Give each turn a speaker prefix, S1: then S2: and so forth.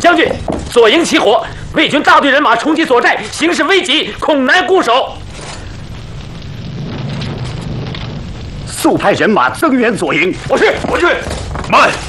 S1: 将军，左营起火，魏军大队人马冲击所寨，形势危急，恐难固守。
S2: 速派人马增援左营。
S3: 我去。慢。